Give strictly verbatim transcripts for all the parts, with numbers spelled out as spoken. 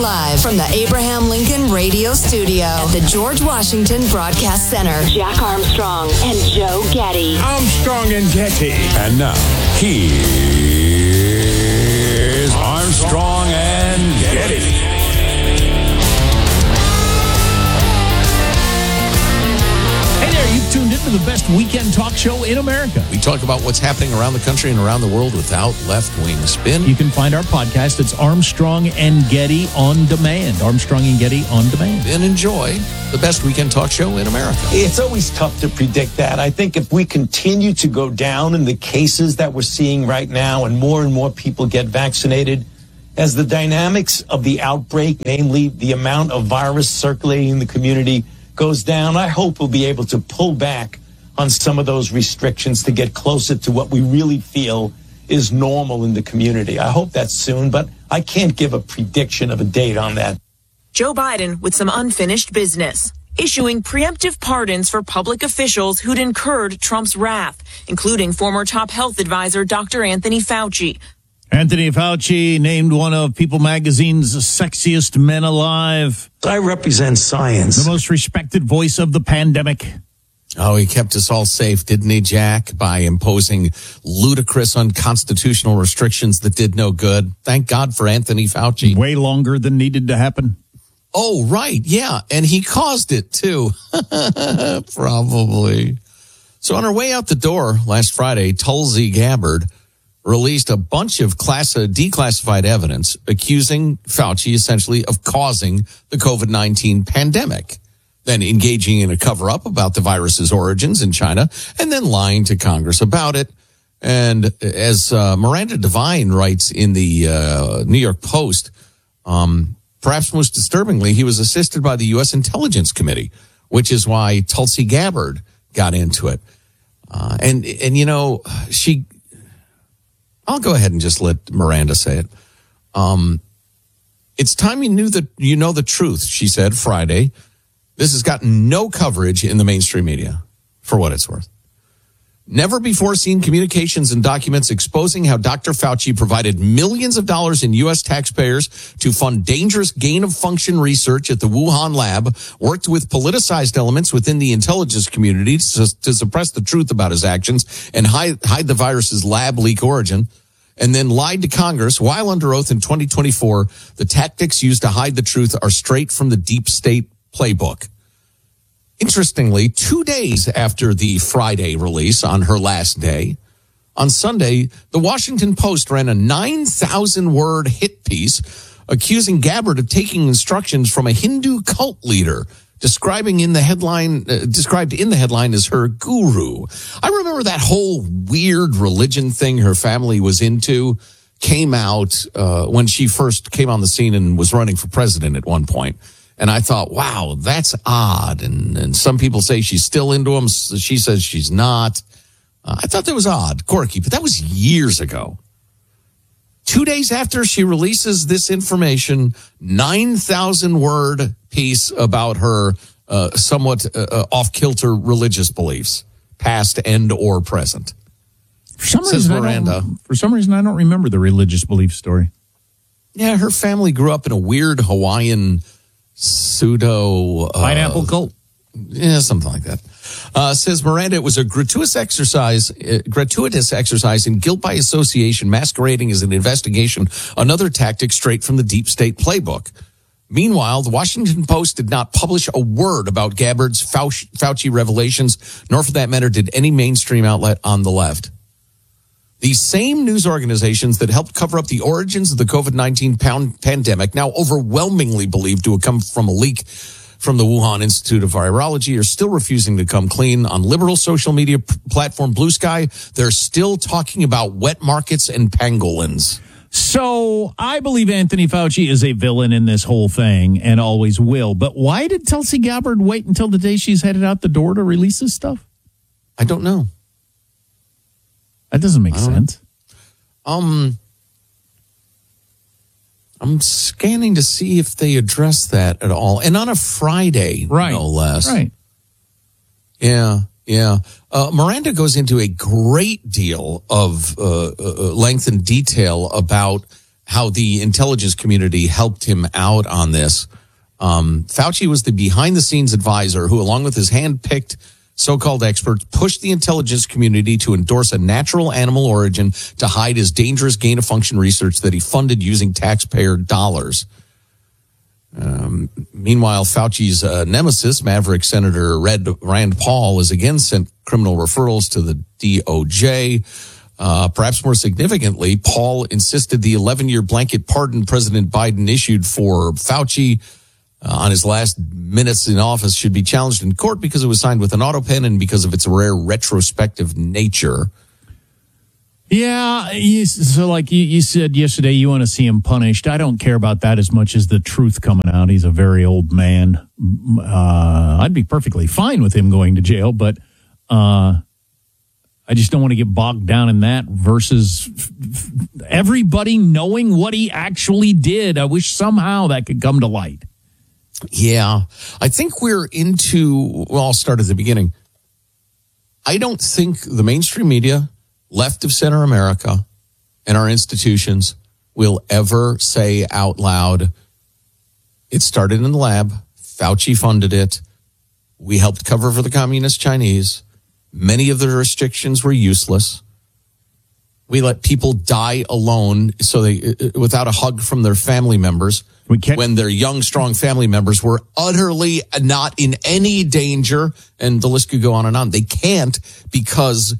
live from the Abraham Lincoln Radio Studio at the George Washington Broadcast Center. Jack Armstrong and Joe Getty. Armstrong and Getty. And now, here's Armstrong and Getty. Hey there, you've tuned into the best weekend talk show in America. We talk about what's happening around the country and around the world without left-wing spin. You can find our podcast. It's Armstrong and Getty on Demand. Armstrong and Getty on Demand. And enjoy the best weekend talk show in America. It's always tough to predict that. I think if we continue to go down in the cases that we're seeing right now and more and more people get vaccinated, as the dynamics of the outbreak, namely the amount of virus circulating in the community, goes down, I hope we'll be able to pull back on some of those restrictions to get closer to what we really feel is normal in the community. I hope that's soon, but I can't give a prediction of a date on that. Joe Biden with some unfinished business, issuing preemptive pardons for public officials who'd incurred Trump's wrath, including former top health advisor Doctor Anthony Fauci. Anthony Fauci named one of People Magazine's sexiest men alive. I represent science. The most respected voice of the pandemic. Oh, he kept us all safe, didn't he, Jack, by imposing ludicrous, unconstitutional restrictions that did no good. Thank God for Anthony Fauci. Way longer than needed to happen. Oh, right, yeah, and he caused it, too. Probably. So on her way out the door last Friday, Tulsi Gabbard released a bunch of class, uh, declassified evidence accusing Fauci essentially of causing the covid nineteen pandemic, then engaging in a cover-up about the virus's origins in China, and then lying to Congress about it. And as uh, Miranda Devine writes in the uh, New York Post, um, perhaps most disturbingly, he was assisted by the U S Intelligence Committee, which is why Tulsi Gabbard got into it. Uh, and, and, you know, she... I'll go ahead and just let Miranda say it. Um, it's time you knew that you know the truth, she said Friday. This has gotten no coverage in the mainstream media, for what it's worth. Never before seen communications and documents exposing how Doctor Fauci provided millions of dollars in U S taxpayers to fund dangerous gain-of-function research at the Wuhan lab, worked with politicized elements within the intelligence community to, to suppress the truth about his actions and hide, hide the virus's lab leak origin, and then lied to Congress while under oath in twenty twenty-four. The tactics used to hide the truth are straight from the deep state playbook. Interestingly, two days after the Friday release on her last day, on Sunday, the Washington Post ran a nine thousand word hit piece accusing Gabbard of taking instructions from a Hindu cult leader, describing in the headline, uh, described in the headline as her guru. I remember that whole weird religion thing her family was into came out uh, when she first came on the scene and was running for president at one point. And I thought, wow, that's odd. And, and some people say she's still into him. She says she's not. Uh, I thought that was odd, quirky, but that was years ago. Two days after she releases this information, nine thousand word piece about her uh, somewhat uh, off-kilter religious beliefs, past and or present. For some, Says reason, Miranda. I don't, for some reason, I don't remember the religious belief story. Yeah, her family grew up in a weird Hawaiian pseudo uh, pineapple cult. Yeah, something like that. Uh, says Miranda, it was a gratuitous exercise, uh, gratuitous exercise in guilt by association, masquerading as an investigation, another tactic straight from the deep state playbook. Meanwhile, the Washington Post did not publish a word about Gabbard's Fauci, Fauci revelations, nor for that matter did any mainstream outlet on the left. These same news organizations that helped cover up the origins of the covid nineteen pound pandemic, now overwhelmingly believed to have come from a leak from the Wuhan Institute of Virology, are still refusing to come clean. On liberal social media p- platform Blue Sky, they're still talking about wet markets and pangolins. So I believe Anthony Fauci is a villain in this whole thing and always will. But why did Tulsi Gabbard wait until the day she's headed out the door to release this stuff? I don't know. That doesn't make sense. Um, I'm scanning to see if they address that at all. And on a Friday, right. no less. Right. Yeah, yeah. Uh, Miranda goes into a great deal of uh, uh, length and detail about how the intelligence community helped him out on this. Um, Fauci was the behind-the-scenes advisor who, along with his hand-picked so-called experts, pushed the intelligence community to endorse a natural animal origin to hide his dangerous gain-of-function research that he funded using taxpayer dollars. Um, meanwhile, Fauci's uh, nemesis, Maverick Senator Red, Rand Paul, has again sent criminal referrals to the D O J. Uh, perhaps more significantly, Paul insisted the eleven-year blanket pardon President Biden issued for Fauci uh, on his last minutes in office should be challenged in court because it was signed with an auto pen and because of its rare retrospective nature. Yeah, you, so like you, you said yesterday, you want to see him punished. I don't care about that as much as the truth coming out. He's a very old man. Uh, I'd be perfectly fine with him going to jail, but uh, I just don't want to get bogged down in that versus everybody knowing what he actually did. I wish somehow that could come to light. Yeah, I think we're into, well, I'll start at the beginning. I don't think the mainstream media, left of center America, and our institutions will ever say out loud, it started in the lab, Fauci funded it, we helped cover for the communist Chinese, many of the restrictions were useless, we let people die alone so they without a hug from their family members we can't- when their young, strong family members were utterly not in any danger, and the list could go on and on. They can't because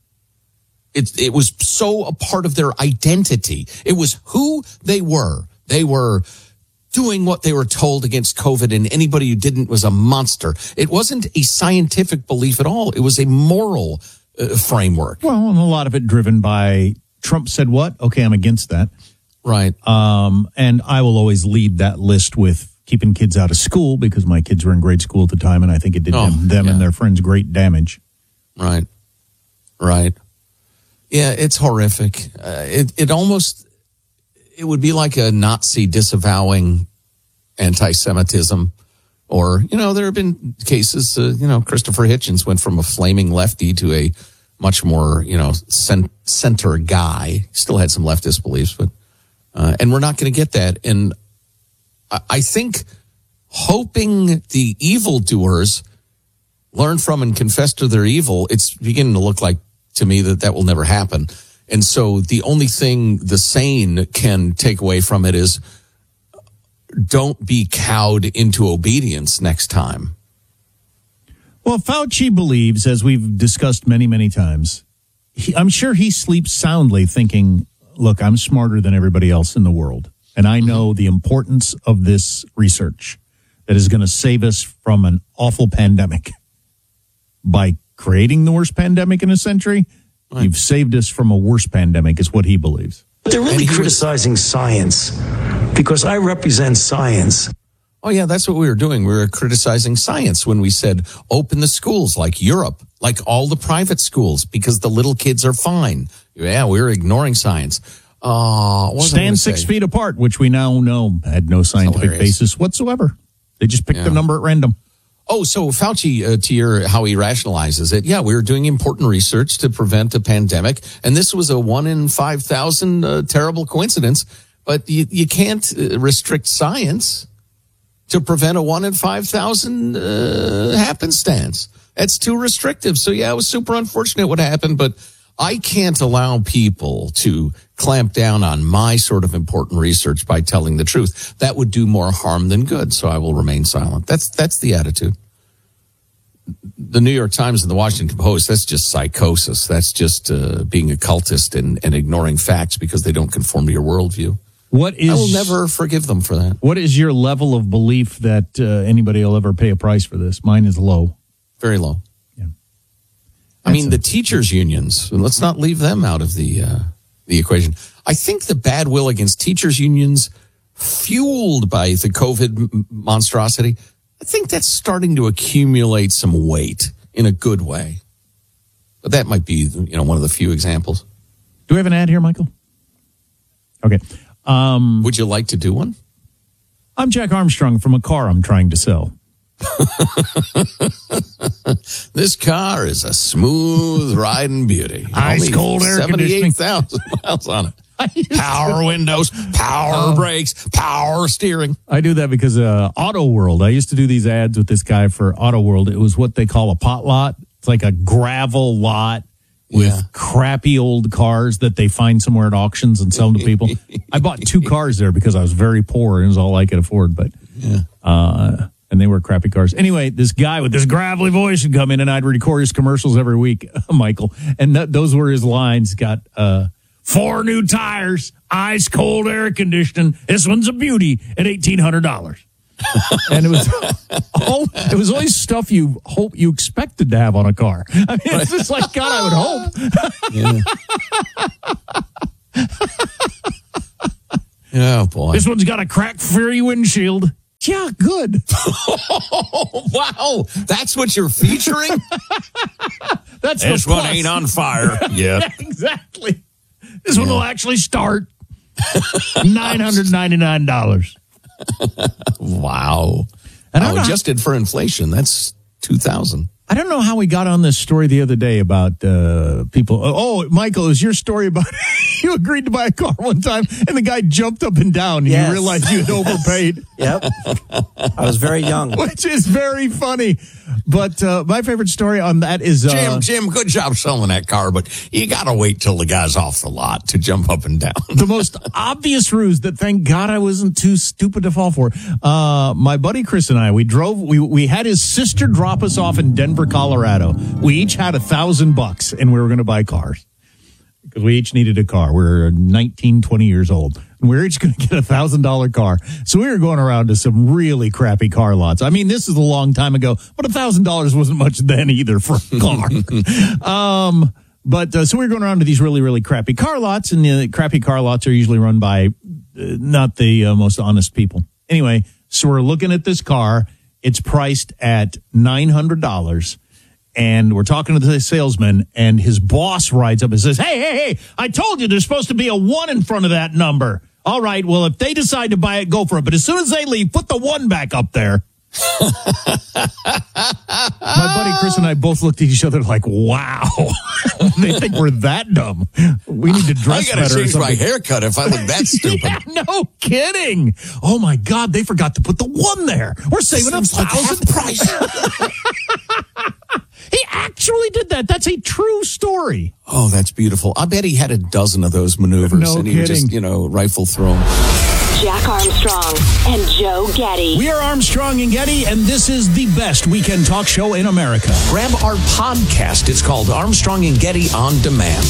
It, it was so a part of their identity. It was who they were. They were doing what they were told against COVID, and anybody who didn't was a monster. It wasn't a scientific belief at all. It was a moral uh, framework. Well, and a lot of it driven by Trump said what? Okay, I'm against that. Right. Um, and I will always lead that list with keeping kids out of school because my kids were in grade school at the time, and I think it did Oh, them, them yeah. and their friends great damage. Right. Right. Yeah, it's horrific. Uh, it it almost, it would be like a Nazi disavowing anti-Semitism. Or, you know, there have been cases, uh, you know, Christopher Hitchens went from a flaming lefty to a much more, you know, cent- center guy. Still had some leftist beliefs, but, uh, and we're not going to get that. And I, I think hoping the evildoers learn from and confess to their evil, it's beginning to look like, to me, that that will never happen. And so the only thing the sane can take away from it is don't be cowed into obedience next time. Well, Fauci believes, as we've discussed many, many times, he, I'm sure he sleeps soundly thinking, look, I'm smarter than everybody else in the world. And I know the importance of this research that is going to save us from an awful pandemic. By creating the worst pandemic in a century, right. You've saved us from a worse pandemic, is what he believes. But they're really criticizing was, science because I represent science. Oh, yeah, that's what we were doing. We were criticizing science when we said open the schools like Europe, like all the private schools, because the little kids are fine. Yeah, we were ignoring science. Uh, Stand six say? feet apart, which we now know had no scientific basis whatsoever. They just picked yeah. a number at random. Oh, so Fauci, uh, to your how he rationalizes it, yeah, we were doing important research to prevent a pandemic, and this was a one in five thousand uh, terrible coincidence. But you you can't uh, restrict science to prevent a one in five thousand uh, happenstance. That's too restrictive. So yeah, it was super unfortunate what happened, but I can't allow people to clamp down on my sort of important research by telling the truth. That would do more harm than good, so I will remain silent. That's that's the attitude. The New York Times and the Washington Post, that's just psychosis. That's just uh, being a cultist and, and ignoring facts because they don't conform to your worldview. What is, I will never forgive them for that. What is your level of belief that uh, anybody will ever pay a price for this? Mine is low. Very low. Yeah. I mean, the teachers' unions, let's not leave them out of the uh, the equation. I think the bad will against teachers' unions, fueled by the COVID m- monstrosity, I think that's starting to accumulate some weight in a good way. But that might be, you know, one of the few examples. Do we have an ad here, Michael? Okay. Um, Would you like to do one? I'm Jack Armstrong from a car I'm trying to sell. This car is a smooth riding beauty. Ice cold air conditioning. seventy-eight thousand miles on it. Power windows, power Oh. brakes, power steering. I do that because uh, Auto World. I used to do these ads with this guy for Auto World. It was what they call a pot lot. It's like a gravel lot with Yeah. crappy old cars that they find somewhere at auctions and sell them to people. I bought two cars there because I was very poor and it was all I could afford. But Yeah. uh, and they were crappy cars. Anyway, this guy with this gravelly voice would come in and I'd record his commercials every week, Michael. And th- those were his lines. Got uh, four new tires, ice cold air conditioning. This one's a beauty at eighteen hundred dollars. And it was all, it was always stuff you hope you expected to have on a car. I mean, it's just like, God, I would hope. Yeah. Oh, boy. This one's got a crack-free windshield. Yeah, good. Oh, wow. That's what you're featuring? That's This the one plus. ain't on fire. Yeah, Yep. exactly. This one will actually start nine hundred ninety-nine dollars. Wow. And I don't Oh, know- adjusted for inflation, that's two thousand. I don't know how we got on this story the other day about uh, people. Oh, Michael, it was your story about you agreed to buy a car one time and the guy jumped up and down and Yes. you realized you had overpaid. Yep. I was very young. Which is very funny. But uh, my favorite story on that is uh, Jim, Jim, good job selling that car, but you got to wait till the guy's off the lot to jump up and down. the most obvious ruse that thank God I wasn't too stupid to fall for. Uh, my buddy Chris and I, we drove, we, we had his sister drop us off in Denver, Colorado. We each had a thousand bucks and we were going to buy cars because we each needed a car. We were nineteen, twenty years old and we were each going to get a thousand dollar car. So we were going around to some really crappy car lots. I mean, this is a long time ago, but a thousand dollars wasn't much then either for a car. um, But uh, so we were going around to these really, really crappy car lots, and the crappy car lots are usually run by uh, not the uh, most honest people. Anyway, so we're looking at this car. It's priced at nine hundred dollars, and we're talking to the salesman, and his boss rides up and says, hey, hey, hey, I told you there's supposed to be a one in front of that number. All right, well, if they decide to buy it, go for it. But as soon as they leave, put the one back up there. My buddy Chris and I both looked at each other like, wow, they think we're that dumb. We need to I dress got to better or change my something. haircut if I look that stupid. Yeah, no kidding. Oh my God, they forgot to put the one there. We're saving a Seems like thousand. half price. He actually did that. That's a true story. Oh, that's beautiful. I bet he had a dozen of those maneuvers, No and he would just, kidding. you know, rifle through them. Jack Armstrong and Joe Getty. We are Armstrong and Getty, and this is the best weekend talk show in America. Grab our podcast. It's called Armstrong and Getty On Demand.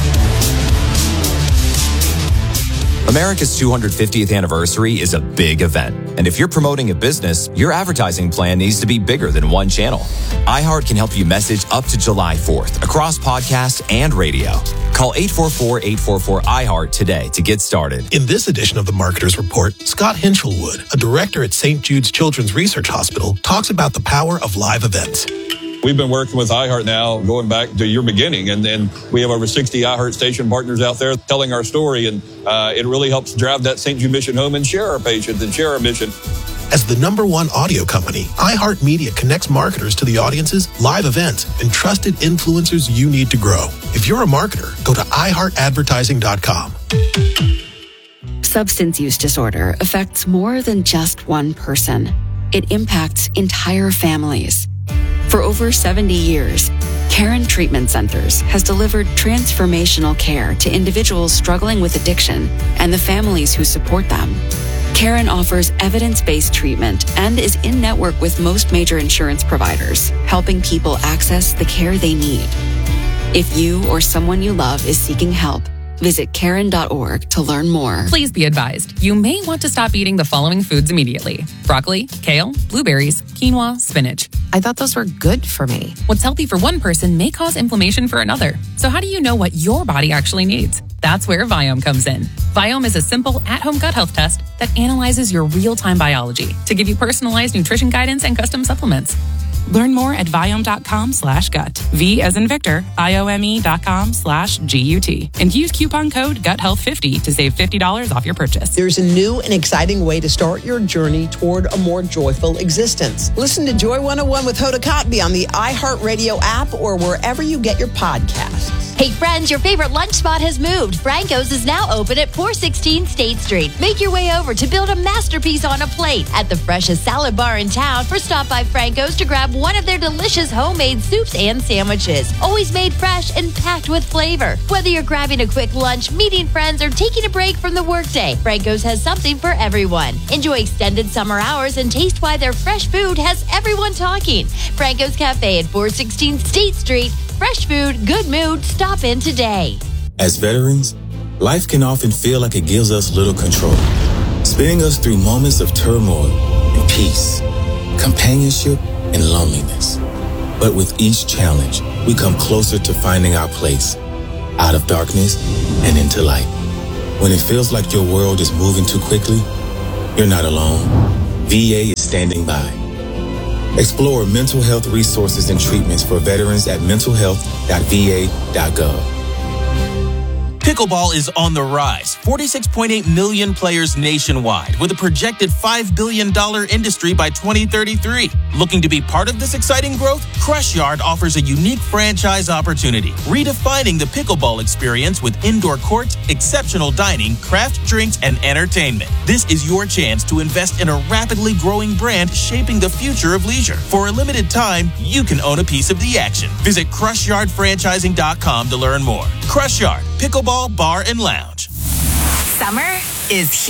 America's two hundred fiftieth anniversary is a big event. And if you're promoting a business, your advertising plan needs to be bigger than one channel. iHeart can help you message up to July fourth across podcasts and radio. Call eight four four, eight four four, I heart today to get started. In this edition of the Marketer's Report, Scott Hinchelwood, a director at Saint Jude's Children's Research Hospital, talks about the power of live events. We've been working with iHeart now going back to your beginning, and then we have over sixty iHeart station partners out there telling our story, and uh, it really helps drive that Saint Jude mission home and share our patients and share our mission. As the number one audio company, iHeart Media connects marketers to the audiences, live events, and trusted influencers you need to grow. If you're a marketer, go to i heart advertising dot com. Substance use disorder affects more than just one person. It impacts entire families. For over seventy years, Caron Treatment Centers has delivered transformational care to individuals struggling with addiction and the families who support them. Caron offers evidence-based treatment and is in network with most major insurance providers, helping people access the care they need. If you or someone you love is seeking help, visit Caron dot org to learn more. Please be advised, you may want to stop eating the following foods immediately. Broccoli, kale, blueberries, quinoa, spinach. I thought those were good for me. What's healthy for one person may cause inflammation for another. So how do you know what your body actually needs? That's where Viome comes in. Viome is a simple at-home gut health test that analyzes your real-time biology to give you personalized nutrition guidance and custom supplements. Learn more at Viome.com slash gut. V as in Victor, I-O-M-E dot com slash G-U-T. And use coupon code gut health fifty to save fifty dollars off your purchase. There's a new and exciting way to start your journey toward a more joyful existence. Listen to Joy one oh one with Hoda Kotb on the iHeartRadio app or wherever you get your podcasts. Hey friends, your favorite lunch spot has moved. Franco's is now open at four sixteen State Street. Make your way over to build a masterpiece on a plate at the freshest salad bar in town, or stop by Franco's to grab one of their delicious homemade soups and sandwiches. Always made fresh and packed with flavor. Whether you're grabbing a quick lunch, meeting friends, or taking a break from the workday, Franco's has something for everyone. Enjoy extended summer hours and taste why their fresh food has everyone talking. Franco's Cafe at four sixteen State Street. Fresh food, good mood. Stop in today. As veterans, life can often feel like it gives us little control, spinning us through moments of turmoil and peace, companionship and loneliness. But with each challenge, we come closer to finding our place, out of darkness and into light. When it feels like your world is moving too quickly, you're not alone. V A is standing by. Explore mental health resources and treatments for veterans at mental health dot v a dot gov. Pickleball is on the rise. forty-six point eight million players nationwide, with a projected five billion dollars industry by twenty thirty-three. Looking to be part of this exciting growth? Crush Yard offers a unique franchise opportunity, redefining the pickleball experience with indoor courts, exceptional dining, craft drinks, and entertainment. This is your chance to invest in a rapidly growing brand shaping the future of leisure. For a limited time, you can own a piece of the action. Visit crush yard franchising dot com to learn more. Crush Yard, pickleball bar and lounge. Summer is here.